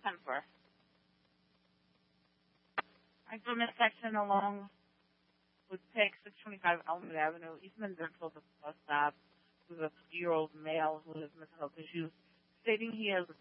10-4. I go intersection along with Peg 625 Elmwood Avenue, Eastman Central, the bus stop, with a 50-year-old male who has mental health issues, stating he has a